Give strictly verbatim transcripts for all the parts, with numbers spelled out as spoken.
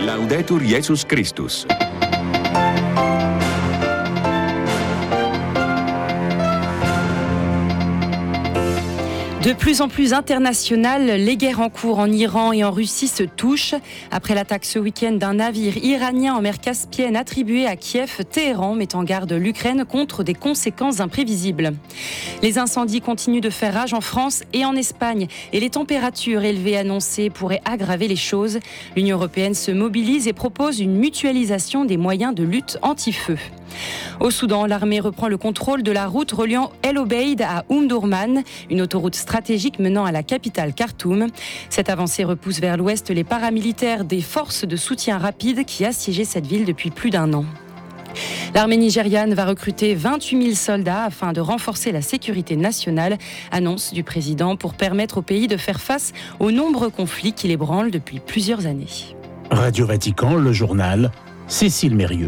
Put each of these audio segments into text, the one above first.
Laudetur Jesus Christus. De plus en plus internationales, les guerres en cours en Iran et en Russie se touchent. Après l'attaque ce week-end d'un navire iranien en mer Caspienne attribué à Kiev, Téhéran met en garde l'Ukraine contre des conséquences imprévisibles. Les incendies continuent de faire rage en France et en Espagne et les températures élevées annoncées pourraient aggraver les choses. L'Union européenne se mobilise et propose une mutualisation des moyens de lutte anti-feu. Au Soudan, l'armée reprend le contrôle de la route reliant El Obeid à Omdurman, une autoroute stratégique menant à la capitale Khartoum. Cette avancée repousse vers l'ouest les paramilitaires des forces de soutien rapide qui assiégeaient cette ville depuis plus d'un an. L'armée nigériane va recruter vingt-huit mille soldats afin de renforcer la sécurité nationale, annonce du président pour permettre au pays de faire face aux nombreux conflits qui l'ébranlent depuis plusieurs années. Radio Vatican, le journal, Cécile Mérieux.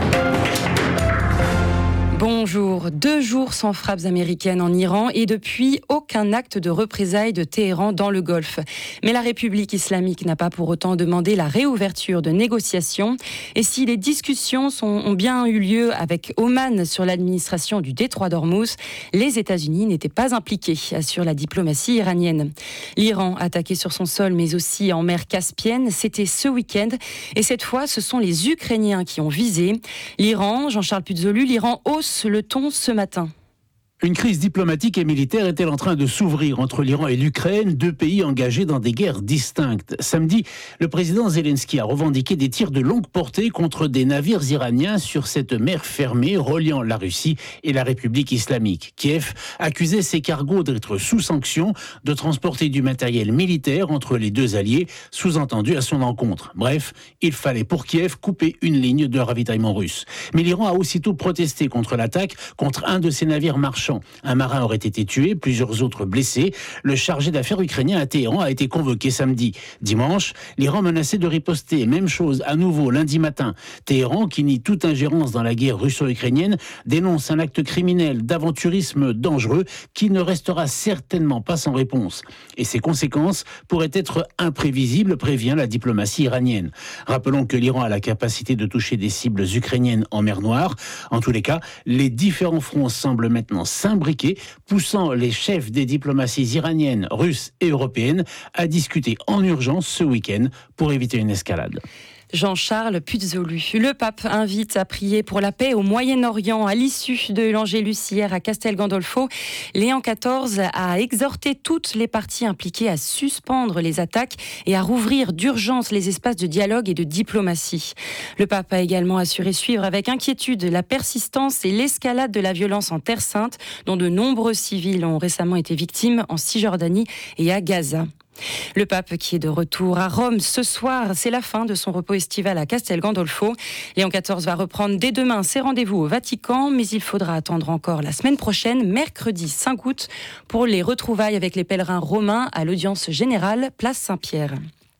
Bonjour. Deux jours sans frappes américaines en Iran et depuis aucun acte de représailles de Téhéran dans le Golfe. Mais la République islamique n'a pas pour autant demandé la réouverture de négociations. Et si les discussions sont, ont bien eu lieu avec Oman sur l'administration du détroit d'Ormuz, les États-Unis n'étaient pas impliqués, assure la diplomatie iranienne. L'Iran, attaqué sur son sol mais aussi en mer Caspienne, c'était ce week-end. Et cette fois, ce sont les Ukrainiens qui ont visé. L'Iran, Jean-Charles Puzolu, l'Iran hausse le ton ce matin. Une crise diplomatique et militaire est-elle en train de s'ouvrir entre l'Iran et l'Ukraine, deux pays engagés dans des guerres distinctes? Samedi, le président Zelensky a revendiqué des tirs de longue portée contre des navires iraniens sur cette mer fermée reliant la Russie et la République islamique. Kiev accusait ces cargos d'être sous sanction, de transporter du matériel militaire entre les deux alliés, sous-entendu à son encontre. Bref, il fallait pour Kiev couper une ligne de ravitaillement russe. Mais l'Iran a aussitôt protesté contre l'attaque contre un de ses navires marchands. Un marin aurait été tué, plusieurs autres blessés. Le chargé d'affaires ukrainien à Téhéran a été convoqué samedi. Dimanche, l'Iran menaçait de riposter. Même chose à nouveau lundi matin. Téhéran, qui nie toute ingérence dans la guerre russo-ukrainienne, dénonce un acte criminel d'aventurisme dangereux qui ne restera certainement pas sans réponse. Et ses conséquences pourraient être imprévisibles, prévient la diplomatie iranienne. Rappelons que l'Iran a la capacité de toucher des cibles ukrainiennes en mer Noire. En tous les cas, les différents fronts semblent maintenant s'imbriquer, poussant les chefs des diplomaties iraniennes, russes et européennes à discuter en urgence ce week-end pour éviter une escalade. Jean-Charles Puzolu. Le pape invite à prier pour la paix au Moyen-Orient. À l'issue de l'Angélus hier à Castel Gandolfo, Léon quatorze a exhorté toutes les parties impliquées à suspendre les attaques et à rouvrir d'urgence les espaces de dialogue et de diplomatie. Le pape a également assuré suivre avec inquiétude la persistance et l'escalade de la violence en Terre Sainte, dont de nombreux civils ont récemment été victimes en Cisjordanie et à Gaza. Le pape qui est de retour à Rome ce soir, c'est la fin de son repos estival à Castel Gandolfo. Léon quatorze va reprendre dès demain ses rendez-vous au Vatican, mais il faudra attendre encore la semaine prochaine, mercredi cinq août, pour les retrouvailles avec les pèlerins romains à l'audience générale, place Saint-Pierre.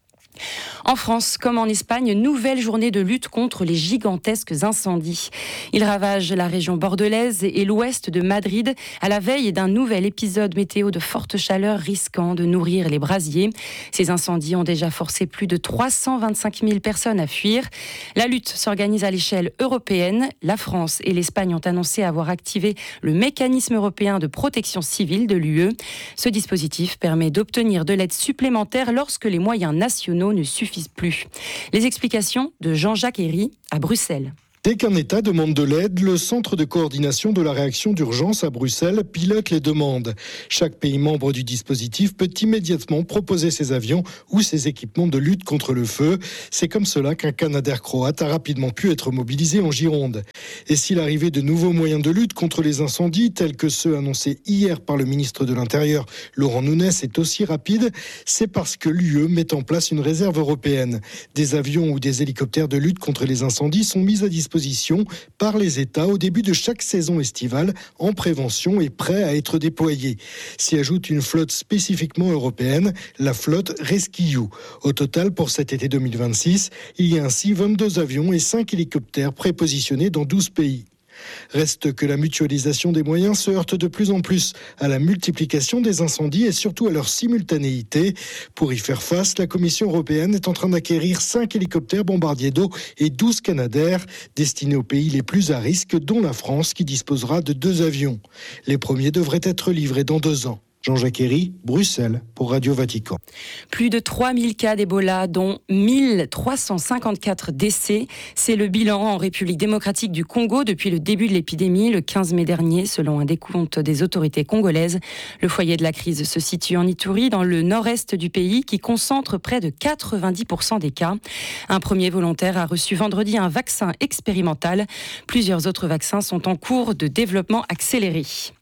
En France, comme en Espagne, nouvelle journée de lutte contre les gigantesques incendies. Ils ravagent la région bordelaise et l'ouest de Madrid à la veille d'un nouvel épisode météo de forte chaleur risquant de nourrir les brasiers. Ces incendies ont déjà forcé plus de trois cent vingt-cinq mille personnes à fuir. La lutte s'organise à l'échelle européenne. La France et l'Espagne ont annoncé avoir activé le mécanisme européen de protection civile de l'U E. Ce dispositif permet d'obtenir de l'aide supplémentaire lorsque les moyens nationaux ne suffisent plus. Les explications de Jean-Jacques Herry à Bruxelles. Dès qu'un État demande de l'aide, le Centre de coordination de la réaction d'urgence à Bruxelles pilote les demandes. Chaque pays membre du dispositif peut immédiatement proposer ses avions ou ses équipements de lutte contre le feu. C'est comme cela qu'un Canadair croate a rapidement pu être mobilisé en Gironde. Et si l'arrivée de nouveaux moyens de lutte contre les incendies, tels que ceux annoncés hier par le ministre de l'Intérieur, Laurent Nunez, est aussi rapide, c'est parce que l'U E met en place une réserve européenne. Des avions ou des hélicoptères de lutte contre les incendies sont mis à disposition par les États au début de chaque saison estivale en prévention et prêts à être déployés. S'y ajoute une flotte spécifiquement européenne, la flotte Rescue. Au total, pour cet été deux mille vingt-six, il y a ainsi vingt-deux avions et cinq hélicoptères prépositionnés dans douze pays. Reste que la mutualisation des moyens se heurte de plus en plus à la multiplication des incendies et surtout à leur simultanéité. Pour y faire face, la Commission européenne est en train d'acquérir cinq hélicoptères bombardiers d'eau et douze Canadair destinés aux pays les plus à risque, dont la France qui disposera de deux avions. Les premiers devraient être livrés dans deux ans. Jean-Jacques Herry, Bruxelles, pour Radio Vatican. Plus de trois mille cas d'Ebola, dont mille trois cent cinquante-quatre décès. C'est le bilan en République démocratique du Congo depuis le début de l'épidémie, le quinze mai dernier, selon un décompte des autorités congolaises. Le foyer de la crise se situe en Ituri, dans le nord-est du pays, qui concentre près de quatre-vingt-dix pour cent des cas. Un premier volontaire a reçu vendredi un vaccin expérimental. Plusieurs autres vaccins sont en cours de développement accéléré.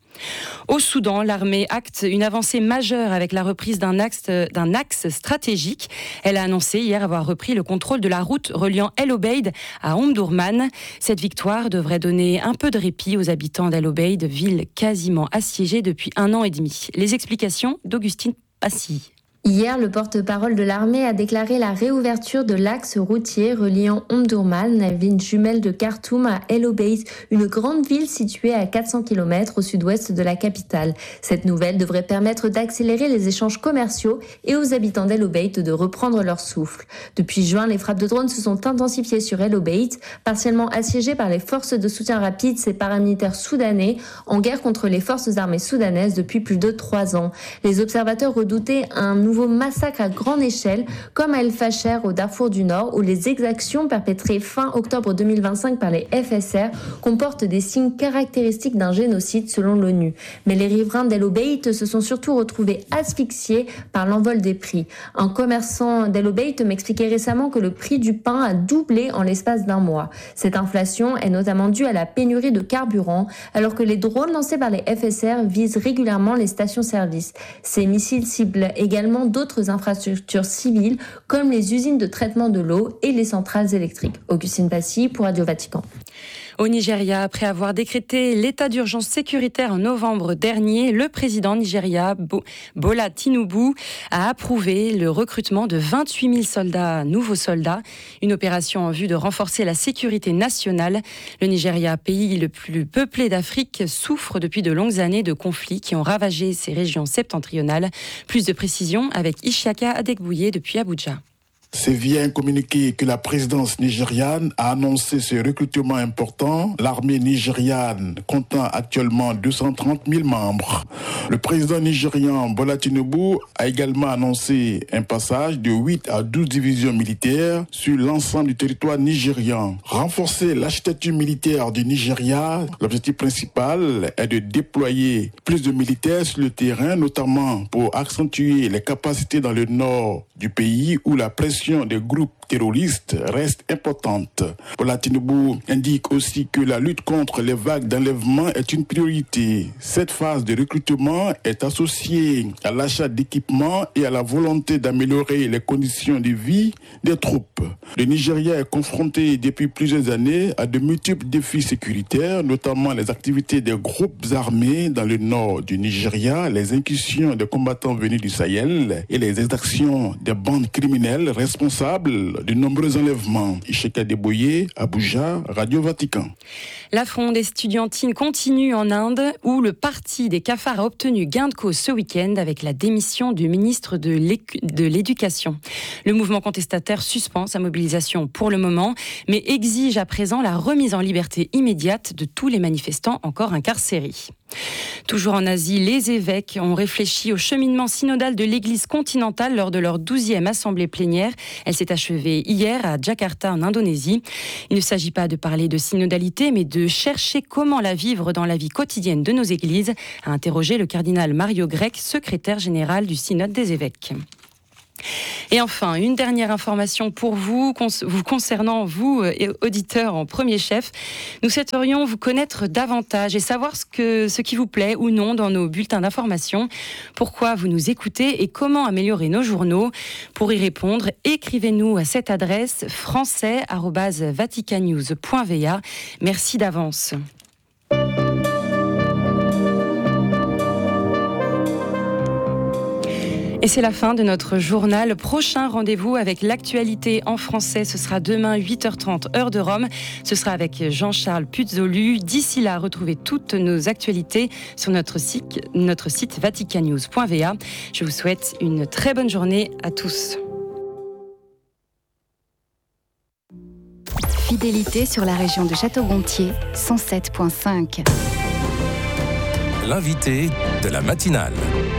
Au Soudan, l'armée acte une avancée majeure avec la reprise d'un axe, d'un axe stratégique. Elle a annoncé hier avoir repris le contrôle de la route reliant El Obeid à Omdurman. Cette victoire devrait donner un peu de répit aux habitants d'El Obeid, ville quasiment assiégée depuis un an et demi. Les explications d'Augustine Passy. Hier, le porte-parole de l'armée a déclaré la réouverture de l'axe routier reliant Omdurman, la ville jumelle de Khartoum, à El Obeid, une grande ville située à quatre cents kilomètres au sud-ouest de la capitale. Cette nouvelle devrait permettre d'accélérer les échanges commerciaux et aux habitants d'El Obeid de reprendre leur souffle. Depuis juin, les frappes de drones se sont intensifiées sur El Obeid, partiellement assiégées par les forces de soutien rapide, ces paramilitaires soudanais, en guerre contre les forces armées soudanaises depuis plus de trois ans. Les observateurs redoutaient un nouveau massacre à grande échelle, comme à El Fasher au Darfour du Nord, où les exactions perpétrées fin octobre deux mille vingt-cinq par les F S R comportent des signes caractéristiques d'un génocide selon l'ONU. Mais les riverains d'El Obeid se sont surtout retrouvés asphyxiés par l'envol des prix. Un commerçant d'El Obeid m'expliquait récemment que le prix du pain a doublé en l'espace d'un mois. Cette inflation est notamment due à la pénurie de carburant, alors que les drones lancés par les F S R visent régulièrement les stations-service. Ces missiles ciblent également d'autres infrastructures civiles comme les usines de traitement de l'eau et les centrales électriques. Augustine Passy pour Radio Vatican. Au Nigeria, après avoir décrété l'état d'urgence sécuritaire en novembre dernier, le président nigérien Bo- Bola Tinubu a approuvé le recrutement de vingt-huit mille soldats, nouveaux soldats, une opération en vue de renforcer la sécurité nationale. Le Nigeria, pays le plus peuplé d'Afrique, souffre depuis de longues années de conflits qui ont ravagé ses régions septentrionales. Plus de précisions avec Ishiaka Adegbouye depuis Abuja. C'est via un communiqué que la présidence nigériane a annoncé ce recrutement important. L'armée nigériane comptant actuellement deux cent trente mille membres. Le président nigérian Bola Tinubu a également annoncé un passage de huit à douze divisions militaires sur l'ensemble du territoire nigérian. Renforcer l'architecture militaire du Nigeria, l'objectif principal est de déployer plus de militaires sur le terrain, notamment pour accentuer les capacités dans le nord du pays où la pression des groupes terroristes reste importante. Bola Tinubu indique aussi que la lutte contre les vagues d'enlèvement est une priorité. Cette phase de recrutement est associée à l'achat d'équipements et à la volonté d'améliorer les conditions de vie des troupes. Le Nigeria est confronté depuis plusieurs années à de multiples défis sécuritaires, notamment les activités des groupes armés dans le nord du Nigeria, les incursions des combattants venus du Sahel et les exactions des bandes criminelles responsables de nombreux enlèvements. Isheka Deboye, Abuja, Radio Vatican. La fronde estudiantine continue en Inde, où le parti des cafards a obtenu gain de cause ce week-end avec la démission du ministre de l'Éducation. Le mouvement contestataire suspend sa mobilisation pour le moment, mais exige à présent la remise en liberté immédiate de tous les manifestants encore incarcérés. Toujours en Asie, les évêques ont réfléchi au cheminement synodal de l'Église continentale lors de leur douzième assemblée plénière. Elle s'est achevée hier à Jakarta, en Indonésie. Il ne s'agit pas de parler de synodalité, mais de chercher comment la vivre dans la vie quotidienne de nos églises, a interrogé le cardinal Mario Grech, secrétaire général du synode des évêques. Et enfin, une dernière information pour vous, vous concernant, vous, auditeurs en premier chef. Nous souhaiterions vous connaître davantage et savoir ce, que, ce qui vous plaît ou non dans nos bulletins d'information, pourquoi vous nous écoutez et comment améliorer nos journaux. Pour y répondre, écrivez-nous à cette adresse français arobase vaticanews point v a. Merci d'avance. Et c'est la fin de notre journal. Prochain rendez-vous avec l'actualité en français. Ce sera demain huit heures trente, heure de Rome. Ce sera avec Jean-Charles Puzolu. D'ici là, retrouvez toutes nos actualités sur notre site, notre site vaticannews point v a. Je vous souhaite une très bonne journée à tous. Fidélité sur la région de Château-Gontier, cent sept virgule cinq. L'invité de la matinale.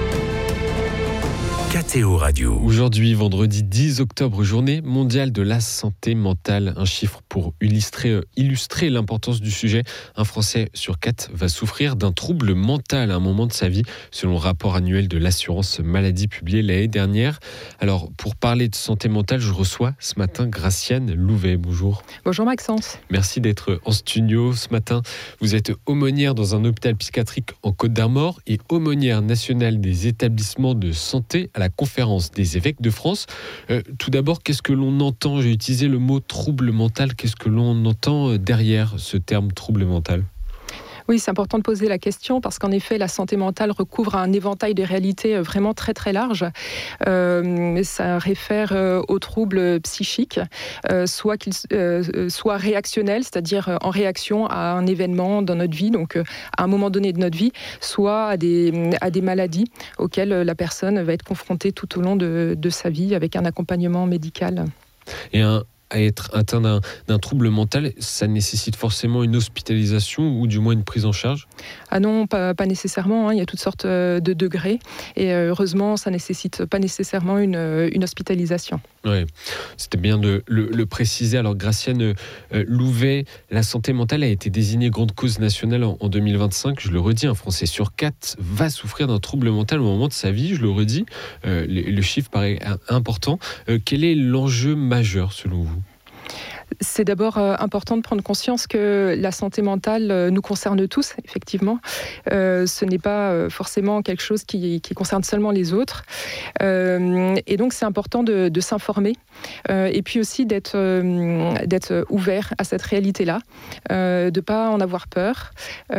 K T O Radio. Aujourd'hui, vendredi dix octobre, journée mondiale de la santé mentale. Un chiffre pour illustrer, illustrer l'importance du sujet. Un Français sur quatre va souffrir d'un trouble mental à un moment de sa vie, selon le rapport annuel de l'assurance maladie publié l'année dernière. Alors, pour parler de santé mentale, je reçois ce matin Graciane Louvet. Bonjour. Bonjour Maxence. Merci d'être en studio ce matin. Vous êtes aumônière dans un hôpital psychiatrique en Côte-d'Armor et aumônière nationale des établissements de santé à la conférence des évêques de France. Euh, tout d'abord, qu'est-ce que l'on entend ? J'ai utilisé le mot trouble mental. Qu'est-ce que l'on entend derrière ce terme trouble mental ? Oui, c'est important de poser la question parce qu'en effet, la santé mentale recouvre un éventail de réalités vraiment très très large. Euh, ça réfère euh, aux troubles psychiques, euh, soit qu'ils euh, soient réactionnels, c'est-à-dire en réaction à un événement dans notre vie, donc euh, à un moment donné de notre vie, soit à des, à des maladies auxquelles la personne va être confrontée tout au long de, de sa vie avec un accompagnement médical. Et un à être atteint d'un, d'un trouble mental, ça nécessite forcément une hospitalisation ou du moins une prise en charge ? Ah non, pas, pas nécessairement. Hein. Il y a toutes sortes de degrés. Et heureusement, ça ne nécessite pas nécessairement une, une hospitalisation. Oui, c'était bien de le, le préciser. Alors, Graciane euh, Louvet, la santé mentale a été désignée grande cause nationale en, en deux mille vingt-cinq. Je le redis, un Français sur quatre va souffrir d'un trouble mental au moment de sa vie. Je le redis, euh, le, le chiffre paraît important. Euh, quel est l'enjeu majeur selon vous ? C'est d'abord euh, important de prendre conscience que la santé mentale euh, nous concerne tous, effectivement. Euh, ce n'est pas euh, forcément quelque chose qui, qui concerne seulement les autres. Euh, et donc, c'est important de, de s'informer euh, et puis aussi d'être, euh, d'être ouvert à cette réalité-là, euh, de ne pas en avoir peur,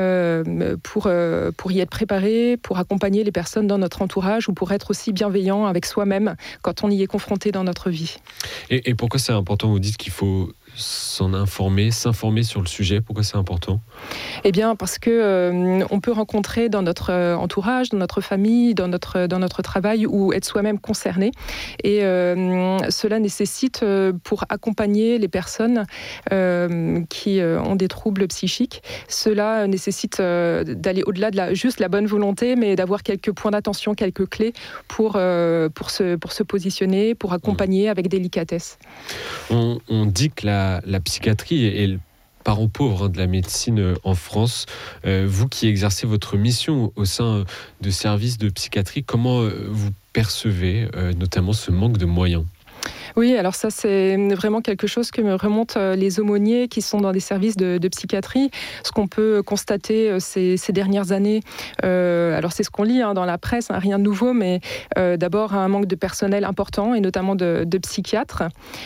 euh, pour, euh, pour y être préparé, pour accompagner les personnes dans notre entourage ou pour être aussi bienveillant avec soi-même quand on y est confronté dans notre vie. Et, et pourquoi c'est important ? Vous dites qu'il faut s'en informer, s'informer sur le sujet. Pourquoi c'est important ? Eh bien, parce que euh, on peut rencontrer dans notre entourage, dans notre famille, dans notre dans notre travail ou être soi-même concerné. Et euh, cela nécessite, euh, pour accompagner les personnes euh, qui euh, ont des troubles psychiques, cela nécessite euh, d'aller au-delà de la juste la bonne volonté, mais d'avoir quelques points d'attention, quelques clés pour euh, pour se pour se positionner, pour accompagner avec délicatesse. On, on dit que la La psychiatrie est le parent pauvre de la médecine en France. Euh, vous qui exercez votre mission au sein de services de psychiatrie, comment vous percevez euh, notamment ce manque de moyens ? Oui, alors ça, c'est vraiment quelque chose que me remontent les aumôniers qui sont dans des services de, de psychiatrie. Ce qu'on peut constater ces, ces dernières années, euh, alors c'est ce qu'on lit hein, dans la presse, hein, rien de nouveau, mais euh, d'abord un manque de personnel important, et notamment de, de psychiatres,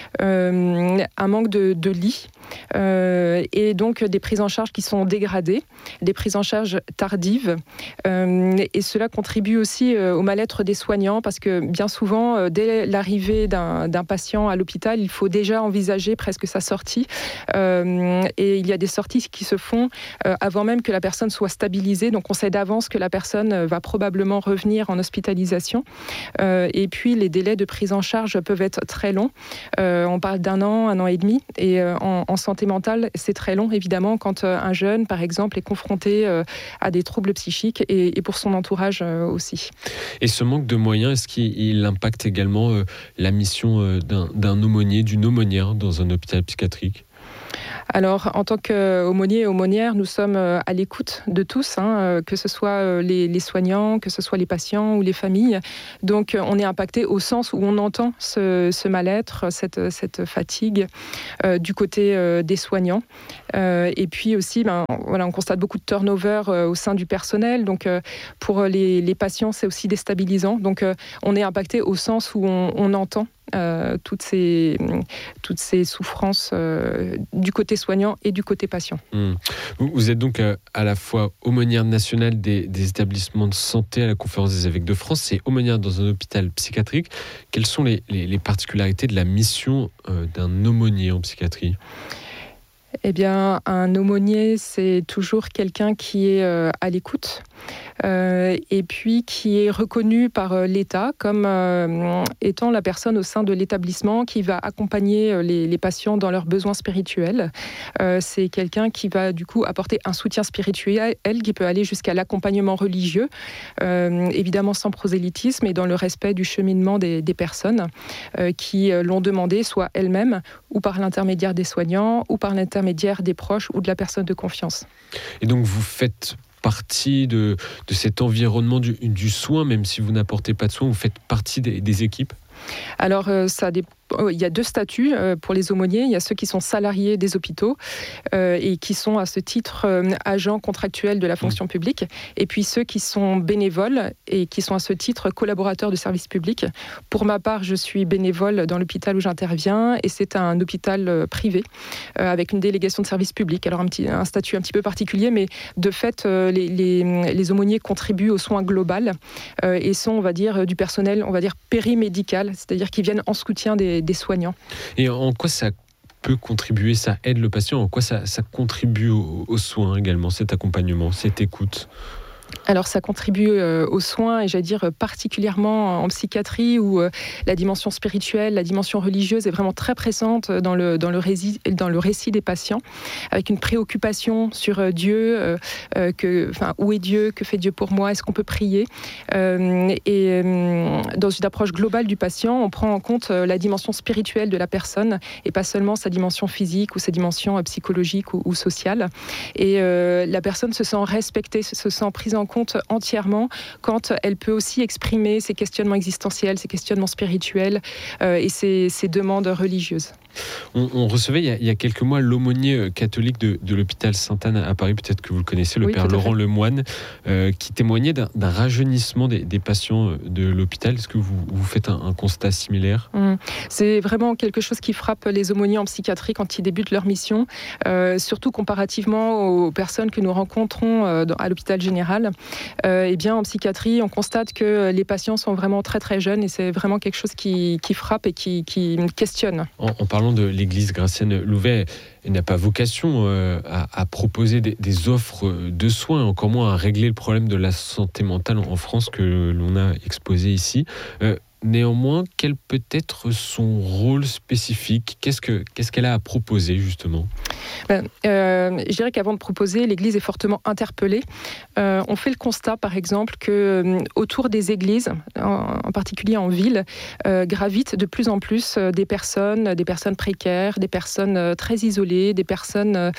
euh, un manque de, de lits, euh, et donc des prises en charge qui sont dégradées, des prises en charge tardives, euh, et cela contribue aussi euh, au mal-être des soignants, parce que bien souvent, euh, dès l'arrivée d'un, d'un patient à l'hôpital, il faut déjà envisager presque sa sortie. Euh, et il y a des sorties qui se font euh, avant même que la personne soit stabilisée. Donc on sait d'avance que la personne va probablement revenir en hospitalisation. Euh, et puis les délais de prise en charge peuvent être très longs. Euh, on parle d'un an, un an et demi. Et euh, en, en santé mentale, c'est très long, évidemment, quand euh, un jeune, par exemple, est confronté euh, à des troubles psychiques et, et pour son entourage euh, aussi. Et ce manque de moyens, est-ce qu'il impacte également euh, la mission euh, d'un, d'un aumônier, d'une aumônière dans un hôpital psychiatrique ? Alors, en tant qu'aumônier et aumônière, nous sommes à l'écoute de tous, hein, que ce soit les, les soignants, que ce soit les patients ou les familles. Donc, on est impacté au sens où on entend ce, ce mal-être, cette, cette fatigue euh, du côté euh, des soignants. Euh, et puis aussi, ben, voilà, on constate beaucoup de turnover euh, au sein du personnel. Donc, euh, pour les, les patients, c'est aussi déstabilisant. Donc, euh, on est impacté au sens où on, on entend euh, toutes, ces, toutes ces souffrances euh, du côté soignant et du côté patient. Mmh. Vous êtes donc euh, à la fois aumônière nationale des, des établissements de santé à la Conférence des évêques de France et aumônière dans un hôpital psychiatrique. Quelles sont les, les, les particularités de la mission euh, d'un aumônier en psychiatrie ? Eh bien, un aumônier, c'est toujours quelqu'un qui est euh, à l'écoute euh, et puis qui est reconnu par euh, l'État comme euh, étant la personne au sein de l'établissement qui va accompagner les, les patients dans leurs besoins spirituels. Euh, c'est quelqu'un qui va du coup apporter un soutien spirituel, qui peut aller jusqu'à l'accompagnement religieux, euh, évidemment sans prosélytisme et dans le respect du cheminement des, des personnes euh, qui l'ont demandé, soit elles-mêmes ou par l'intermédiaire des soignants ou par l'intermédiaire des proches ou de la personne de confiance. Et donc vous faites partie de, de cet environnement du, du soin, même si vous n'apportez pas de soins, vous faites partie des, des équipes ? Alors, euh, ça dépend. Il y a deux statuts euh, pour les aumôniers. Il y a ceux qui sont salariés des hôpitaux euh, et qui sont à ce titre euh, agents contractuels de la fonction publique, et puis ceux qui sont bénévoles et qui sont à ce titre collaborateurs de service public. Pour ma part, je suis bénévole dans l'hôpital où j'interviens et c'est un hôpital euh, privé euh, avec une délégation de service public. Alors un, petit, un statut un petit peu particulier, mais de fait, euh, les, les, les aumôniers contribuent aux soins global euh, et sont, on va dire, du personnel, on va dire, périmédical, c'est-à-dire qu'ils viennent en soutien des des soignants. Et en quoi ça peut contribuer, ça aide le patient, en quoi ça, ça contribue aux, aux soins également, cet accompagnement, cette écoute ? Alors ça contribue euh, aux soins et j'allais dire particulièrement en psychiatrie où euh, la dimension spirituelle, la dimension religieuse est vraiment très présente dans le, dans le, récit, dans le récit des patients, avec une préoccupation sur euh, Dieu, euh, euh, que, enfin, où est Dieu, que fait Dieu pour moi, est-ce qu'on peut prier euh, et euh, dans une approche globale du patient, on prend en compte euh, la dimension spirituelle de la personne et pas seulement sa dimension physique ou sa dimension euh, psychologique ou, ou sociale. Et euh, la personne se sent respectée, se sent prise en compte entièrement quand elle peut aussi exprimer ses questionnements existentiels, ses questionnements spirituels euh, et ses, ses demandes religieuses. On, on recevait il y, a, il y a quelques mois l'aumônier catholique de, de l'hôpital Sainte-Anne à Paris, peut-être que vous le connaissez, le oui, père Laurent Lemoine, euh, qui témoignait d'un, d'un rajeunissement des, des patients de l'hôpital. Est-ce que vous, vous faites un, un constat similaire ? Mmh. C'est vraiment quelque chose qui frappe les aumôniers en psychiatrie quand ils débutent leur mission, euh, surtout comparativement aux personnes que nous rencontrons euh, dans, à l'hôpital général. Euh, et bien, en psychiatrie, on constate que les patients sont vraiment très très jeunes et c'est vraiment quelque chose qui, qui frappe et qui, qui questionne. En, en parlant de l'église Gracienne-Louvet, elle n'a pas vocation euh, à, à proposer des, des offres de soins, encore moins à régler le problème de la santé mentale en France que l'on a exposé ici. Euh, Néanmoins, quel peut être son rôle spécifique ? Qu'est-ce que, qu'est-ce qu'elle a à proposer, justement ? ben, euh, Je dirais qu'avant de proposer, l'Église est fortement interpellée. Euh, on fait le constat, par exemple, que euh, autour des églises, en, en particulier en ville, euh, gravitent de plus en plus euh, des personnes, des personnes précaires, des personnes euh, très isolées, des personnes euh,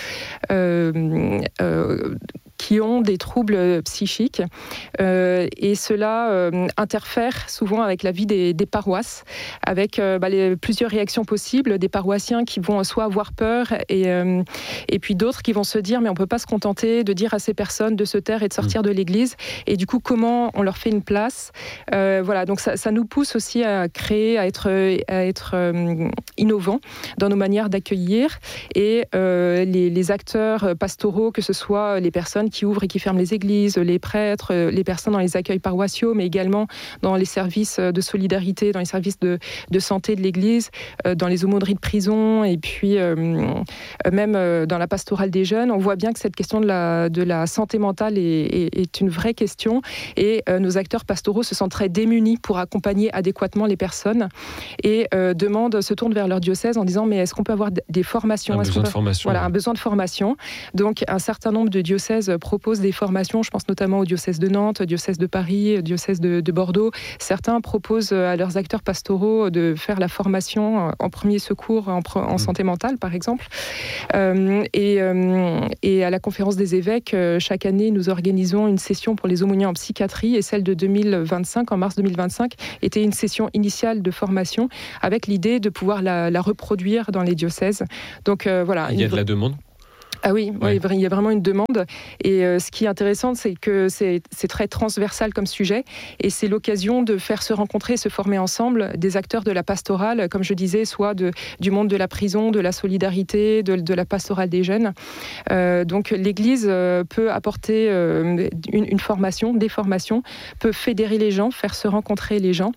euh, qui ont des troubles psychiques. Euh, et cela euh, interfère souvent avec la vie des, des paroisses, avec euh, bah, les, plusieurs réactions possibles, des paroissiens qui vont soit avoir peur et, euh, et puis d'autres qui vont se dire mais on ne peut pas se contenter de dire à ces personnes de se taire et de sortir de l'église. Et du coup, comment on leur fait une place ? euh, Voilà, donc ça, ça nous pousse aussi à créer, à être, à être euh, innovants dans nos manières d'accueillir. Et euh, les, les acteurs pastoraux, que ce soit les personnes qui ouvrent et qui ferment les églises, les prêtres, les personnes dans les accueils paroissiaux, mais également dans les services de solidarité, dans les services de, de santé de l'église, dans les aumôneries de prison et puis euh, même dans la pastorale des jeunes. On voit bien que cette question de la, de la santé mentale est, est, est une vraie question et euh, nos acteurs pastoraux se sentent très démunis pour accompagner adéquatement les personnes et euh, demandent, se tournent vers leur diocèse en disant mais est-ce qu'on peut avoir des formations ? Un est-ce besoin peut... de formation. Voilà, ouais. un besoin de formation. Donc un certain nombre de diocèses proposent des formations, je pense notamment au diocèse de Nantes, au diocèse de Paris, au diocèse de, de Bordeaux. Certains proposent à leurs acteurs pastoraux de faire la formation en premier secours en, en santé mentale, par exemple. Euh, et, euh, et à la conférence des évêques, chaque année, nous organisons une session pour les aumôniers en psychiatrie et celle de deux mille vingt-cinq, en mars deux mille vingt-cinq, était une session initiale de formation avec l'idée de pouvoir la, la reproduire dans les diocèses. Donc euh, voilà. Il y a de la demande ? Ah oui, ouais. oui, il y a vraiment une demande. Et euh, ce qui est intéressant, c'est que c'est, c'est très transversal comme sujet. Et c'est l'occasion de faire se rencontrer, se former ensemble des acteurs de la pastorale, comme je disais, soit de, du monde de la prison, de la solidarité, de, de la pastorale des jeunes. Euh, donc l'Église euh, peut apporter euh, une, une formation, des formations, peut fédérer les gens, faire se rencontrer les gens.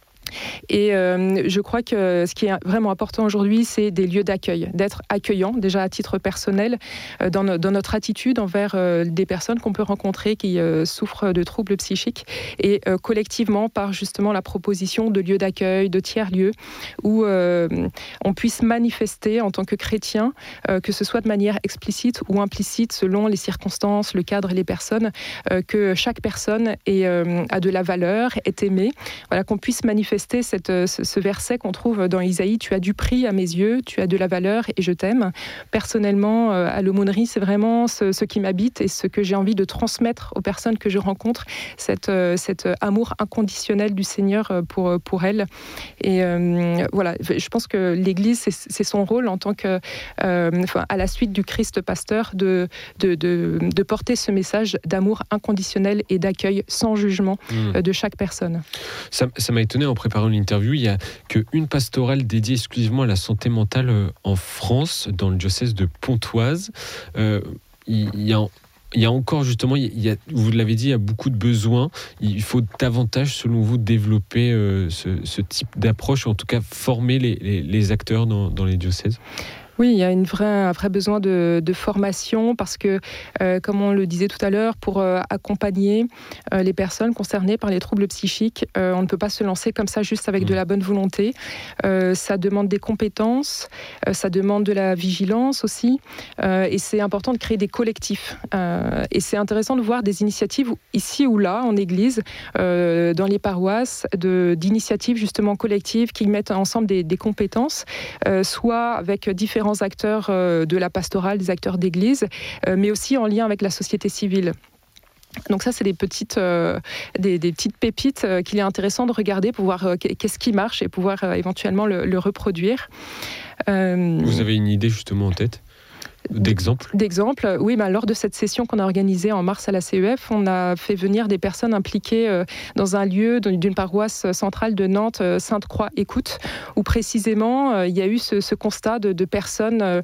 Et euh, je crois que ce qui est vraiment important aujourd'hui, c'est des lieux d'accueil, d'être accueillant, déjà à titre personnel, euh, dans, no- dans notre attitude envers euh, des personnes qu'on peut rencontrer qui euh, souffrent de troubles psychiques, et euh, collectivement par justement la proposition de lieux d'accueil, de tiers-lieux, où euh, on puisse manifester en tant que chrétien, euh, que ce soit de manière explicite ou implicite, selon les circonstances, le cadre et les personnes, euh, que chaque personne est, euh, a de la valeur, est aimée, voilà, qu'on puisse manifester Cette, ce, ce verset qu'on trouve dans Isaïe, tu as du prix à mes yeux, tu as de la valeur et je t'aime. Personnellement, euh, à l'aumônerie, c'est vraiment ce, ce qui m'habite et ce que j'ai envie de transmettre aux personnes que je rencontre, cette, euh, cet amour inconditionnel du Seigneur pour, pour elles. Et euh, voilà, je pense que l'Église, c'est, c'est son rôle en tant que, euh, enfin, à la suite du Christ pasteur, de, de, de, de porter ce message d'amour inconditionnel et d'accueil sans jugement mmh. euh, de chaque personne. Ça, ça m'a étonné en préparant l'interview, il n'y a qu'une pastorale dédiée exclusivement à la santé mentale en France, dans le diocèse de Pontoise. Euh, il y a, il y a encore justement, il y a, vous l'avez dit, il y a beaucoup de besoins. Il faut davantage, selon vous, développer euh, ce, ce type d'approche, ou en tout cas former les, les, les acteurs dans, dans les diocèses. Oui, il y a une vraie, un vrai besoin de, de formation parce que, euh, comme on le disait tout à l'heure, pour euh, accompagner euh, les personnes concernées par les troubles psychiques, euh, on ne peut pas se lancer comme ça juste avec mmh. de la bonne volonté. Euh, ça demande des compétences, euh, ça demande de la vigilance aussi, euh, et c'est important de créer des collectifs. Euh, et c'est intéressant de voir des initiatives ici ou là, en Église, euh, dans les paroisses, de, d'initiatives justement collectives qui mettent ensemble des, des compétences, euh, soit avec différents acteurs de la pastorale, des acteurs d'église, mais aussi en lien avec la société civile. Donc ça, c'est des petites, euh, des, des petites pépites euh, qu'il est intéressant de regarder pour voir euh, qu'est-ce qui marche et pouvoir euh, éventuellement le, le reproduire. Euh... Vous avez une idée justement en tête ? D'exemple D'exemple, oui, bah, lors de cette session qu'on a organisée en mars à la C E F, on a fait venir des personnes impliquées euh, dans un lieu d'une paroisse centrale de Nantes, euh, Sainte-Croix Écoute, où précisément euh, il y a eu ce, ce constat de, de, personnes, euh,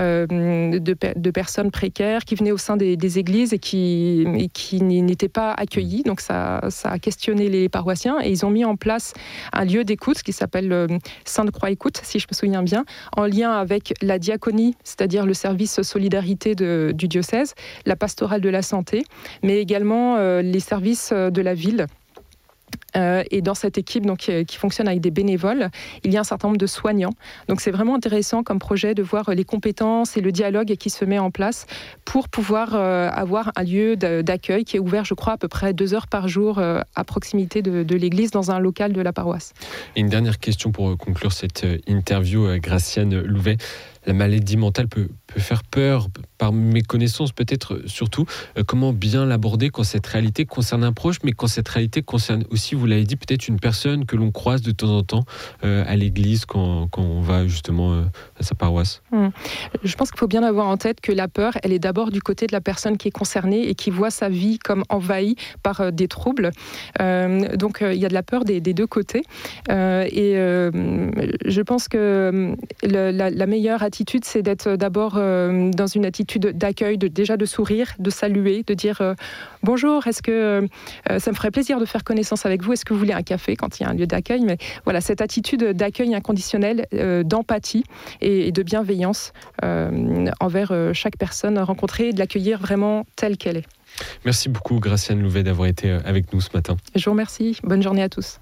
de, de personnes précaires qui venaient au sein des, des églises et qui, et qui n'étaient pas accueillies. Donc ça, ça a questionné les paroissiens et ils ont mis en place un lieu d'écoute qui s'appelle euh, Sainte-Croix Écoute, si je me souviens bien, en lien avec la diaconie, c'est-à-dire le service solidarité de, du diocèse, la pastorale de la santé, mais également euh, les services de la ville. Euh, et dans cette équipe donc, qui, qui fonctionne avec des bénévoles, il y a un certain nombre de soignants. Donc c'est vraiment intéressant comme projet de voir les compétences et le dialogue qui se met en place pour pouvoir euh, avoir un lieu d'accueil qui est ouvert, je crois, à peu près deux heures par jour euh, à proximité de, de l'église dans un local de la paroisse. Et une dernière question pour conclure cette interview, euh, Graciane Louvet. La maladie mentale peut, peut faire peur, par méconnaissance peut-être surtout. Euh, comment bien l'aborder quand cette réalité concerne un proche, mais quand cette réalité concerne aussi, vous l'avez dit, peut-être une personne que l'on croise de temps en temps euh, à l'église quand, quand on va justement euh, à sa paroisse. Hum. Je pense qu'il faut bien avoir en tête que la peur, elle est d'abord du côté de la personne qui est concernée et qui voit sa vie comme envahie par euh, des troubles. Euh, donc euh, il y a de la peur des, des deux côtés. Euh, et euh, je pense que le, la, la meilleure attitude, c'est d'être d'abord euh, dans une attitude d'accueil, de, déjà de sourire, de saluer, de dire euh, bonjour, est-ce que euh, ça me ferait plaisir de faire connaissance avec vous, est-ce que vous voulez un café quand il y a un lieu d'accueil, mais voilà, cette attitude d'accueil inconditionnel, euh, d'empathie et, et de bienveillance euh, envers euh, chaque personne rencontrée et de l'accueillir vraiment telle qu'elle est. Merci beaucoup Graciane Louvet d'avoir été avec nous ce matin. Je vous remercie, bonne journée à tous.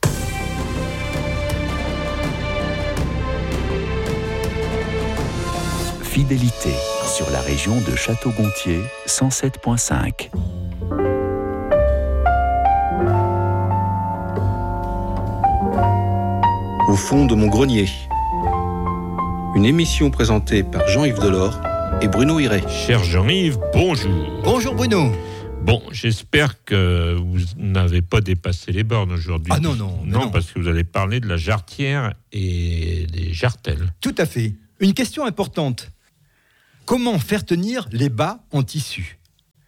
Fidélité sur la région de Château-Gontier, cent sept virgule cinq. Au fond de mon grenier. Une émission présentée par Jean-Yves Delors et Bruno Hiré. Cher Jean-Yves, bonjour. Bonjour Bruno. Bon, j'espère que vous n'avez pas dépassé les bornes aujourd'hui. Ah non, non. Non, non. parce que vous allez parler de la jarretière et des jartelles. Tout à fait. Une question importante. Comment faire tenir les bas en tissu ?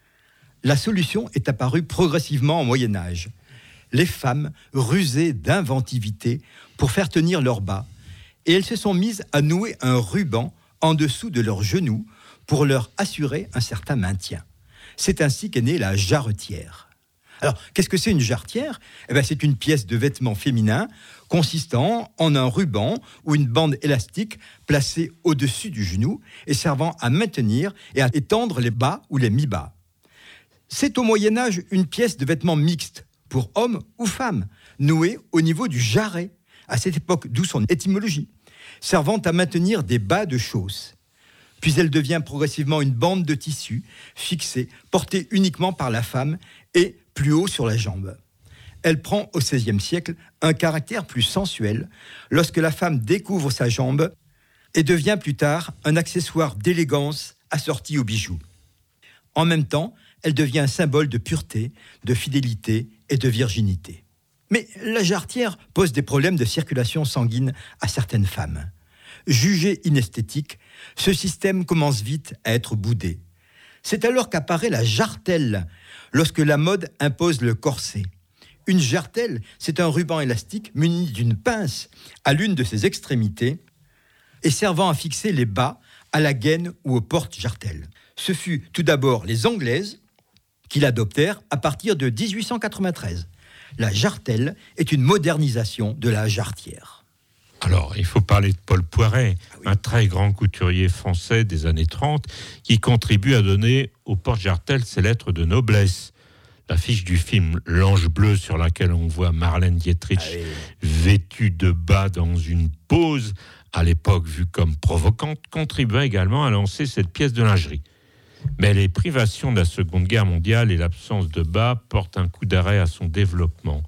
La solution est apparue progressivement au Moyen-Âge. Les femmes rusaient d'inventivité pour faire tenir leurs bas et elles se sont mises à nouer un ruban en dessous de leurs genoux pour leur assurer un certain maintien. C'est ainsi qu'est née la jarretière. Alors, qu'est-ce que c'est une jarretière ? Eh bien, c'est une pièce de vêtement féminin consistant en un ruban ou une bande élastique placée au-dessus du genou et servant à maintenir et à étendre les bas ou les mi-bas. C'est au Moyen-Âge une pièce de vêtement mixte pour hommes ou femmes, nouée au niveau du jarret, à cette époque, d'où son étymologie, servant à maintenir des bas de chausse. Puis elle devient progressivement une bande de tissu fixée, portée uniquement par la femme et plus haut sur la jambe. Elle prend au seizième siècle un caractère plus sensuel lorsque la femme découvre sa jambe et devient plus tard un accessoire d'élégance assorti aux bijoux. En même temps, elle devient un symbole de pureté, de fidélité et de virginité. Mais la jarretière pose des problèmes de circulation sanguine à certaines femmes. Jugé inesthétique, ce système commence vite à être boudé. C'est alors qu'apparaît la jarretelle, lorsque la mode impose le corset. Une jarretelle, c'est un ruban élastique muni d'une pince à l'une de ses extrémités et servant à fixer les bas à la gaine ou aux portes-jarretelles. Ce fut tout d'abord les Anglaises qui l'adoptèrent à partir de dix-huit cent quatre-vingt-treize. La jarretelle est une modernisation de la jarretière. Alors, il faut parler de Paul Poiret, ah oui. un très grand couturier français des années trente, qui contribue à donner au porte-jarretelle ses lettres de noblesse. L'affiche du film L'Ange bleu, sur laquelle on voit Marlène Dietrich ah oui. vêtue de bas dans une pose, à l'époque vue comme provocante, contribua également à lancer cette pièce de lingerie. Mais les privations de la Seconde Guerre mondiale et l'absence de bas portent un coup d'arrêt à son développement.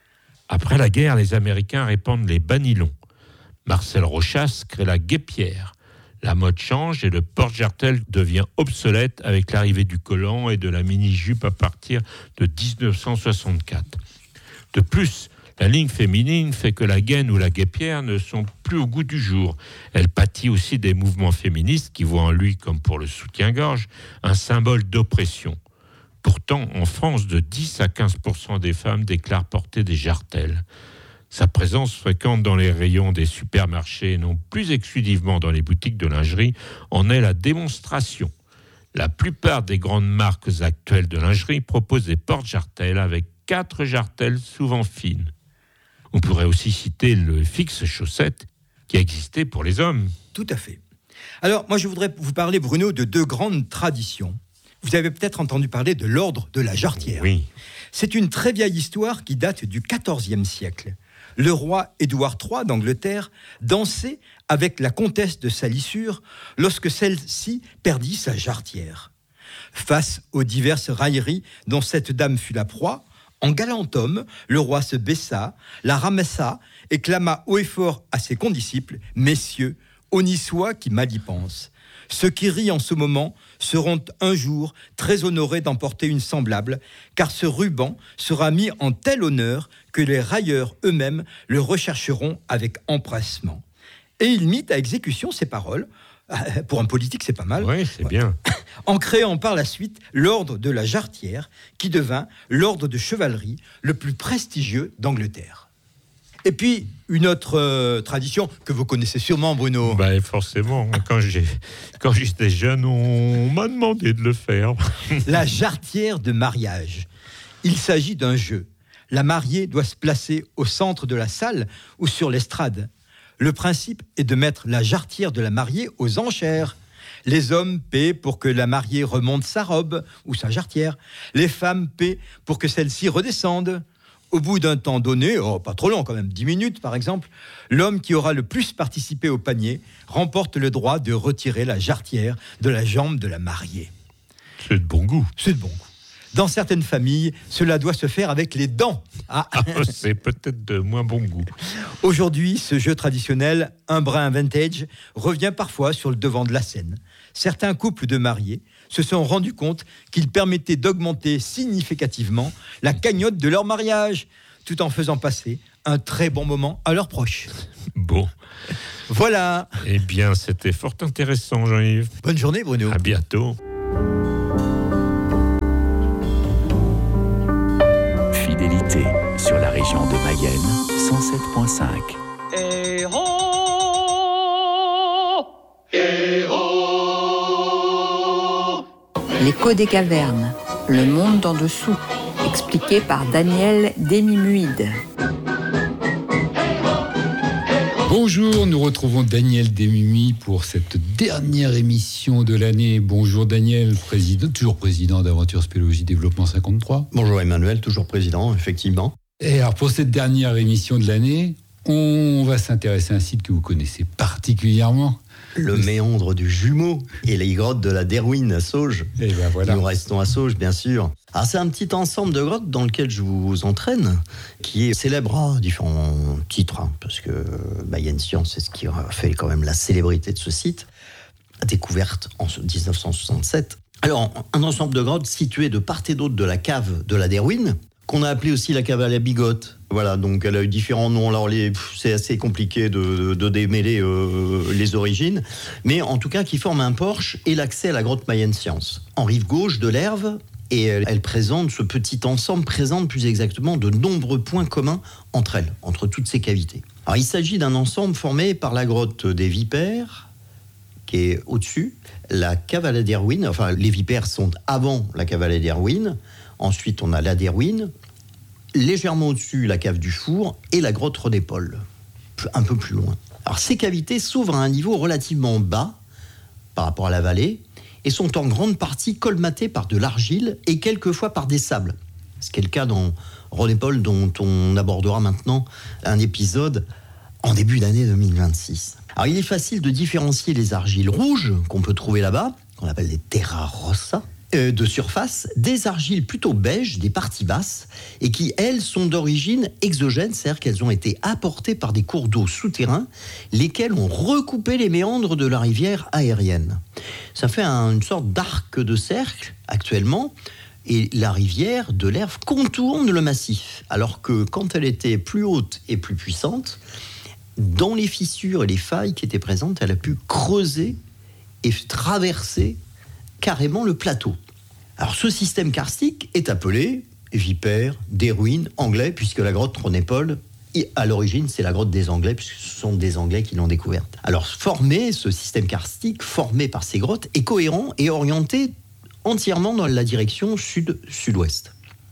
Après la guerre, les Américains répandent les bas nylons. Marcel Rochas crée la guêpière. La mode change et le porte-jarretelle devient obsolète avec l'arrivée du collant et de la mini-jupe à partir de dix-neuf cent soixante-quatre. De plus, la ligne féminine fait que la gaine ou la guêpière ne sont plus au goût du jour. Elle pâtit aussi des mouvements féministes qui voient en lui, comme pour le soutien-gorge, un symbole d'oppression. Pourtant, en France, de dix à quinze pour cent des femmes déclarent porter des jarretelles. Sa présence fréquente dans les rayons des supermarchés et non plus exclusivement dans les boutiques de lingerie en est la démonstration. La plupart des grandes marques actuelles de lingerie proposent des porte-jarretelles avec quatre jarretelles souvent fines. On pourrait aussi citer le fixe-chaussette qui existait pour les hommes. Tout à fait. Alors, moi, je voudrais vous parler, Bruno, de deux grandes traditions. Vous avez peut-être entendu parler de l'ordre de la jarretière. Oui. C'est une très vieille histoire qui date du quatorzième siècle. Le roi Édouard trois d'Angleterre dansait avec la comtesse de Salissure lorsque celle-ci perdit sa jarretière. Face aux diverses railleries dont cette dame fut la proie, en galant homme, le roi se baissa, la ramassa et clama haut et fort à ses condisciples « Messieurs, honni soit qui mal y pense. Ceux qui rient en ce moment seront un jour très honorés d'emporter une semblable, car ce ruban sera mis en tel honneur que les railleurs eux-mêmes le rechercheront avec empressement. » Et il mit à exécution ces paroles. Pour un politique, c'est pas mal. Oui, c'est bien. En créant par la suite l'ordre de la jarretière, qui devint l'ordre de chevalerie le plus prestigieux d'Angleterre. Et puis, une autre euh, tradition que vous connaissez sûrement, Bruno. Ben, forcément, quand, j'ai, quand j'étais jeune, on m'a demandé de le faire. La jarretière de mariage. Il s'agit d'un jeu. La mariée doit se placer au centre de la salle ou sur l'estrade. Le principe est de mettre la jarretière de la mariée aux enchères. Les hommes paient pour que la mariée remonte sa robe ou sa jarretière. Les femmes paient pour que celle-ci redescende. Au bout d'un temps donné, oh, pas trop long quand même, dix minutes par exemple, l'homme qui aura le plus participé au panier remporte le droit de retirer la jarretière de la jambe de la mariée. C'est de bon goût. C'est de bon goût. Dans certaines familles, cela doit se faire avec les dents. Ah. Ah, c'est peut-être de moins bon goût. Aujourd'hui, ce jeu traditionnel, un brin vintage, revient parfois sur le devant de la scène. Certains couples de mariés se sont rendus compte qu'il permettait d'augmenter significativement la cagnotte de leur mariage. tout en faisant passer un très bon moment à leurs proches. Bon. Voilà. Eh bien, c'était fort intéressant, Jean-Yves. Bonne journée, Bruno. À bientôt. Fidélité sur la région de Mayenne, cent sept virgule cinq. Eh oh, eh oh. L'écho des cavernes, le monde d'en dessous, expliqué par Daniel Demimuide. Bonjour, nous retrouvons Daniel Demimuide pour cette dernière émission de l'année. Bonjour Daniel, président, toujours président d'Aventure Spéléologie Développement cinquante-trois. Bonjour Emmanuel, toujours président, effectivement. Et alors pour cette dernière émission de l'année, on va s'intéresser à un site que vous connaissez particulièrement. Le méandre du Jumeau et les grottes de la Derwin à Sauges. Et ben voilà. Nous restons à Sauges, bien sûr. Alors c'est un petit ensemble de grottes dans lequel je vous entraîne, qui est célèbre à différents titres, hein, parce que Mayenne Science, c'est ce qui a fait quand même la célébrité de ce site, découverte en dix-neuf cent soixante-sept. Alors, un ensemble de grottes situées de part et d'autre de la cave de la Derwin, qu'on a appelé aussi la cave à la bigote. Voilà, donc elle a eu différents noms. Alors les, c'est assez compliqué de, de, de démêler euh, les origines, mais en tout cas qui forment un porche et l'accès à la grotte Mayenne Science. En rive gauche de l'Erve, et elle, elle présente, ce petit ensemble présente plus exactement de nombreux points communs entre elles, entre toutes ces cavités. Alors il s'agit d'un ensemble formé par la grotte des Vipères, qui est au-dessus, la cave à la Derwin, enfin les Vipères sont avant la cave à la Derwin. Ensuite, on a la Derwin, légèrement au-dessus, la cave du Four et la grotte René-Paul, un peu plus loin. Alors, ces cavités s'ouvrent à un niveau relativement bas par rapport à la vallée et sont en grande partie colmatées par de l'argile et quelquefois par des sables. Ce qui est le cas dans René-Paul, dont on abordera maintenant un épisode en début d'année deux mille vingt-six. Alors, il est facile de différencier les argiles rouges qu'on peut trouver là-bas, qu'on appelle des terra rossa, de surface, des argiles plutôt beiges, des parties basses, et qui, elles, sont d'origine exogène, c'est-à-dire qu'elles ont été apportées par des cours d'eau souterrains, lesquels ont recoupé les méandres de la rivière aérienne. Ça fait un, une sorte d'arc de cercle, actuellement, et la rivière de l'Erve contourne le massif, alors que quand elle était plus haute et plus puissante, dans les fissures et les failles qui étaient présentes, elle a pu creuser et traverser carrément le plateau. Alors ce système karstique est appelé Vipère, Derwin, Anglais, puisque la grotte René-Paul, à l'origine, c'est la grotte des Anglais, puisque ce sont des Anglais qui l'ont découverte. Alors formé, ce système karstique formé par ces grottes est cohérent et orienté entièrement dans la direction sud-sud-ouest.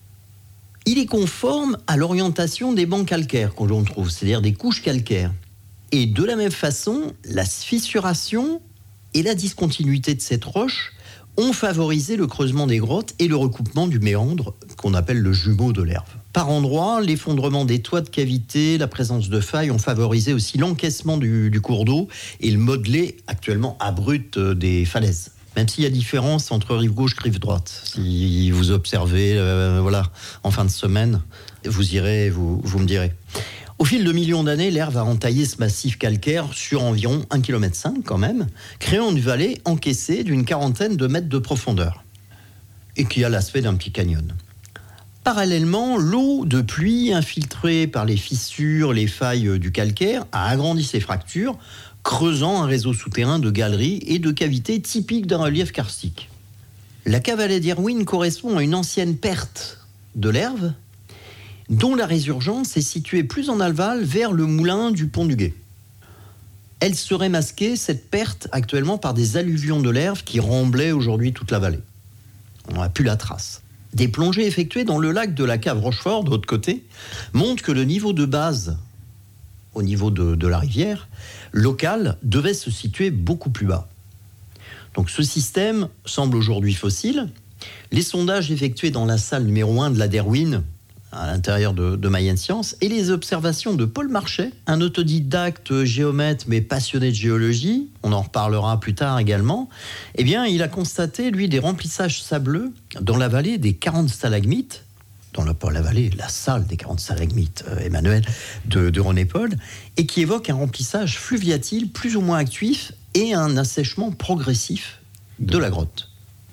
Il est conforme à l'orientation des bancs calcaires qu'on trouve, c'est-à-dire des couches calcaires. Et de la même façon, la fissuration et la discontinuité de cette roche ont favorisé le creusement des grottes et le recoupement du méandre qu'on appelle le jumeau de l'Erve. Par endroits, l'effondrement des toits de cavité, la présence de failles ont favorisé aussi l'encaissement du, du cours d'eau et le modelé actuellement abrupt des falaises. Même s'il y a différence entre rive gauche et rive droite. Si vous observez, euh, voilà, en fin de semaine, vous irez, vous, vous me direz. Au fil de millions d'années, l'Erve a entaillé ce massif calcaire sur environ un virgule cinq kilomètre quand même, créant une vallée encaissée d'une quarantaine de mètres de profondeur et qui a l'aspect d'un petit canyon. Parallèlement, l'eau de pluie infiltrée par les fissures, les failles du calcaire a agrandi ces fractures, creusant un réseau souterrain de galeries et de cavités typiques d'un relief karstique. La cave à la Derwin correspond à une ancienne perte de l'Erve, dont la résurgence est située plus en aval vers le moulin du Pont du Guet. Elle serait masquée, cette perte, actuellement par des alluvions de l'Erve qui remblaient aujourd'hui toute la vallée. On n'a plus la trace. Des plongées effectuées dans le lac de la cave Rochefort, de l'autre côté, montrent que le niveau de base, au niveau de, de la rivière, local, devait se situer beaucoup plus bas. Donc ce système semble aujourd'hui fossile. Les sondages effectués dans la salle numéro un de la Derwin, à l'intérieur de, de Mayenne Science, et les observations de Paul Marchais, un autodidacte géomètre mais passionné de géologie, on en reparlera plus tard également, eh bien, il a constaté, lui, des remplissages sableux dans la vallée des quarante stalagmites, dans la, pas la vallée, la salle des quarante stalagmites, euh, Emmanuel, de, de René-Paul, et qui évoque un remplissage fluviatile plus ou moins actif et un assèchement progressif de la grotte.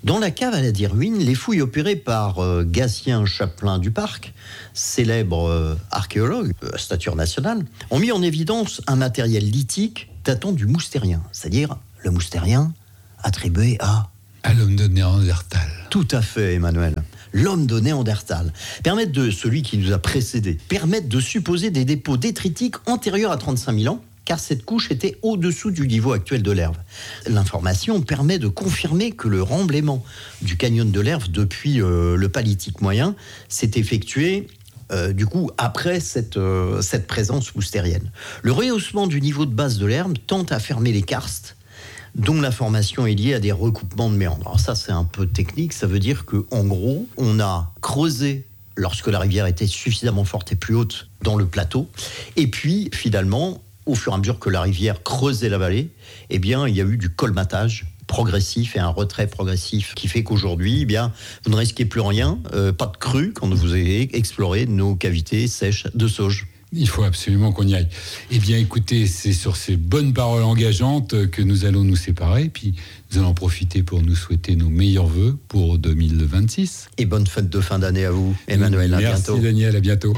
Dans la cave à la des ruines, les fouilles opérées par euh, Gatien Chapelain du Parc, célèbre euh, archéologue à stature nationale, ont mis en évidence un matériel lithique datant du Moustérien, c'est-à-dire le Moustérien attribué à... À l'homme de Néandertal. Tout à fait, Emmanuel. L'homme de Néandertal. Permettent de, celui qui nous a précédés, permettent de supposer des dépôts détritiques antérieurs à trente-cinq mille ans, car cette couche était au-dessous du niveau actuel de l'Erve. L'information permet de confirmer que le remblaiement du canyon de l'Erve depuis euh, le Paléolithique moyen s'est effectué euh, du coup après cette, euh, cette présence moustérienne. Le rehaussement du niveau de base de l'Erve tend à fermer les karstes, dont la formation est liée à des recoupements de méandres. Alors ça, c'est un peu technique, ça veut dire qu'en gros, on a creusé lorsque la rivière était suffisamment forte et plus haute dans le plateau, et puis finalement, au fur et à mesure que la rivière creusait la vallée, eh bien, il y a eu du colmatage progressif et un retrait progressif qui fait qu'aujourd'hui, eh bien, vous ne risquez plus rien, euh, pas de crue quand vous avez exploré nos cavités sèches de sauge. Il faut absolument qu'on y aille. Eh bien, écoutez, c'est sur ces bonnes paroles engageantes que nous allons nous séparer. Puis, nous allons en profiter pour nous souhaiter nos meilleurs vœux pour deux mille vingt-six. Et bonne fête de fin d'année à vous, Emmanuel. À bientôt. Merci, Daniel. À bientôt.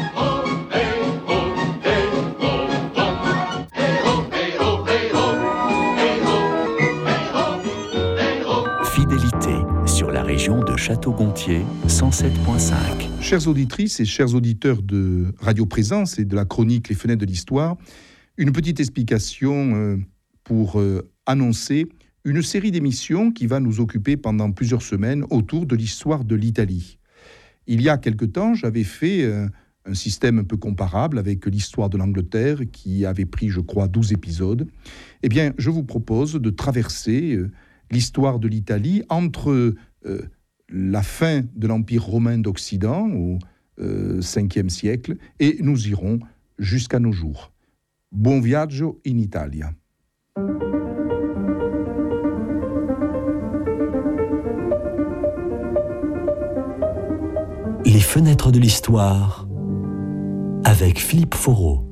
Fidélité sur la région de Château-Gontier, cent sept virgule cinq. Chères auditrices et chers auditeurs de Radio Présence et de la chronique Les Fenêtres de l'Histoire, une petite explication euh, pour euh, annoncer une série d'émissions qui va nous occuper pendant plusieurs semaines autour de l'histoire de l'Italie. Il y a quelque temps, j'avais fait euh, un système un peu comparable avec l'histoire de l'Angleterre qui avait pris, je crois, douze épisodes. Eh bien, je vous propose de traverser euh, l'histoire de l'Italie entre... Euh, la fin de l'Empire romain d'Occident au euh, cinquième siècle, et nous irons jusqu'à nos jours. Buon viaggio in Italia. Les fenêtres de l'histoire avec Philippe Foreau.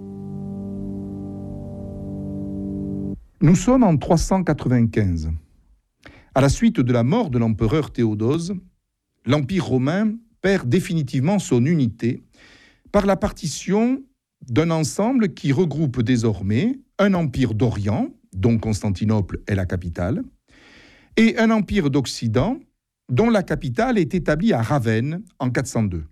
Nous sommes en trois cent quatre-vingt-quinze. À la suite de la mort de l'empereur Théodose, l'Empire romain perd définitivement son unité par la partition d'un ensemble qui regroupe désormais un empire d'Orient, dont Constantinople est la capitale, et un empire d'Occident, dont la capitale est établie à Ravenne en quatre cent deux.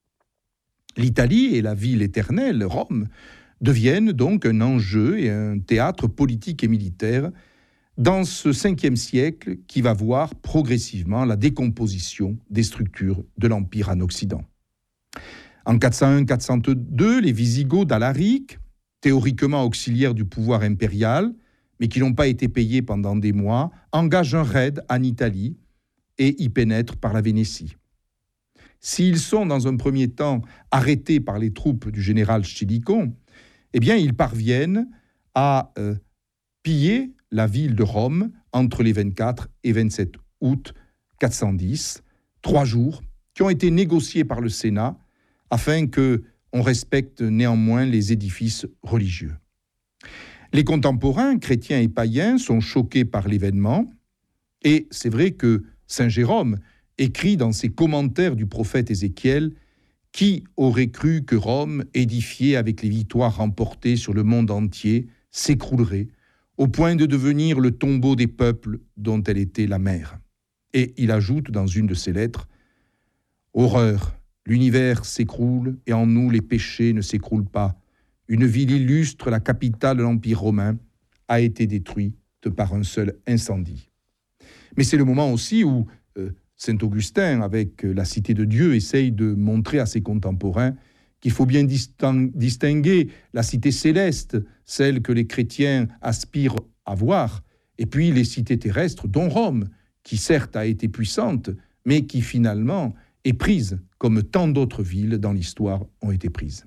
L'Italie et la ville éternelle, Rome, deviennent donc un enjeu et un théâtre politique et militaire dans ce cinquième siècle qui va voir progressivement la décomposition des structures de l'Empire en Occident. En quatre cent un quatre cent deux, les Wisigoths d'Alaric, théoriquement auxiliaires du pouvoir impérial, mais qui n'ont pas été payés pendant des mois, engagent un raid en Italie et y pénètrent par la Vénétie. S'ils sont dans un premier temps arrêtés par les troupes du général Stilicho, eh bien ils parviennent à euh, piller la ville de Rome entre les vingt-quatre et vingt-sept août quatre cent dix, trois jours qui ont été négociés par le Sénat afin qu'on respecte néanmoins les édifices religieux. Les contemporains, chrétiens et païens, sont choqués par l'événement, et c'est vrai que saint Jérôme écrit dans ses commentaires du prophète Ézéchiel « Qui aurait cru que Rome, édifiée avec les victoires remportées sur le monde entier, s'écroulerait au point de devenir le tombeau des peuples dont elle était la mère. » Et il ajoute dans une de ses lettres « Horreur, l'univers s'écroule et en nous les péchés ne s'écroulent pas. Une ville illustre, la capitale de l'Empire romain, a été détruite par un seul incendie. » Mais c'est le moment aussi où euh, saint Augustin, avec la Cité de Dieu, essaye de montrer à ses contemporains qu'il faut bien distinguer la cité céleste, celle que les chrétiens aspirent à voir, et puis les cités terrestres, dont Rome, qui certes a été puissante, mais qui finalement est prise, comme tant d'autres villes dans l'histoire ont été prises.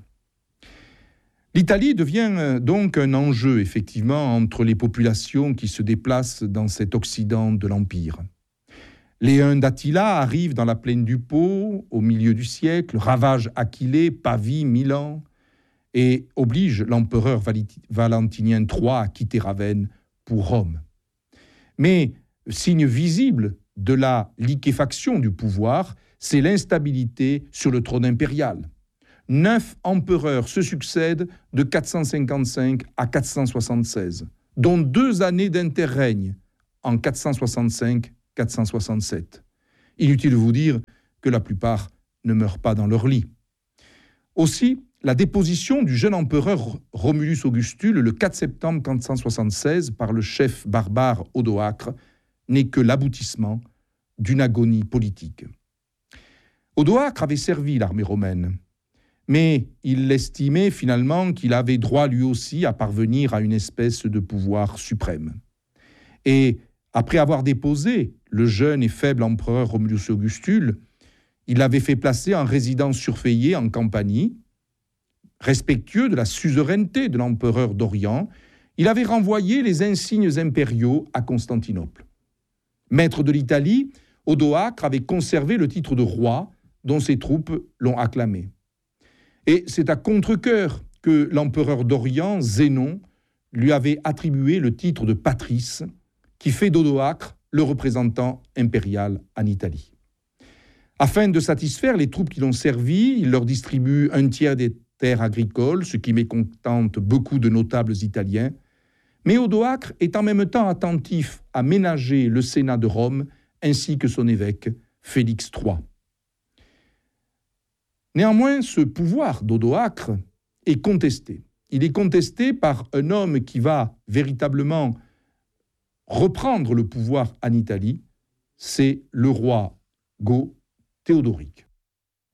L'Italie devient donc un enjeu, effectivement, entre les populations qui se déplacent dans cet Occident de l'Empire. Les Huns d'Attila arrivent dans la plaine du Pô, au milieu du siècle, ravagent Aquilée, Pavie, Milan, et obligent l'empereur Valentinien trois à quitter Ravenne pour Rome. Mais, signe visible de la liquéfaction du pouvoir, c'est l'instabilité sur le trône impérial. Neuf empereurs se succèdent de quatre cent cinquante-cinq à quatre cent soixante-seize, dont deux années d'interrègne en quatre cent soixante-cinq à quatre cent soixante-sept. Inutile de vous dire que la plupart ne meurent pas dans leur lit. Aussi, la déposition du jeune empereur Romulus Augustule le quatre septembre quatre cent soixante-seize par le chef barbare Odoacre n'est que l'aboutissement d'une agonie politique. Odoacre avait servi l'armée romaine, mais il estimait finalement qu'il avait droit lui aussi à parvenir à une espèce de pouvoir suprême. Et après avoir déposé le jeune et faible empereur Romulus Augustule, il l'avait fait placer en résidence surveillée en Campanie. Respectueux de la suzeraineté de l'empereur d'Orient, il avait renvoyé les insignes impériaux à Constantinople. Maître de l'Italie, Odoacre avait conservé le titre de roi dont ses troupes l'ont acclamé. Et c'est à contre-cœur que l'empereur d'Orient, Zénon, lui avait attribué le titre de patrice, qui fait d'Odoacre le représentant impérial en Italie. Afin de satisfaire les troupes qui l'ont servi, il leur distribue un tiers des terres agricoles, ce qui mécontente beaucoup de notables italiens. Mais Odoacre est en même temps attentif à ménager le Sénat de Rome ainsi que son évêque, Félix trois. Néanmoins, ce pouvoir d'Odoacre est contesté. Il est contesté par un homme qui va véritablement reprendre le pouvoir en Italie, c'est le roi Goth Théodoric.